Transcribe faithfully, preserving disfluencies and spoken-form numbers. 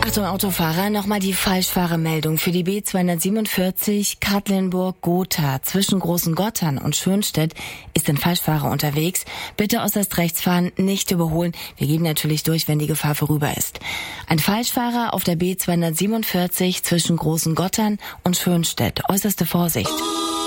Achtung Autofahrer, nochmal die Falschfahrermeldung für die B zweihundertsiebenundvierzig Katlenburg-Gotha. Zwischen Großen Gottern und Schönstedt ist ein Falschfahrer unterwegs. Bitte äußerst rechts fahren, nicht überholen. Wir geben natürlich durch, wenn die Gefahr vorüber ist. Ein Falschfahrer auf der B zweihundertsiebenundvierzig zwischen Großen Gottern und Schönstedt. Äußerste Vorsicht.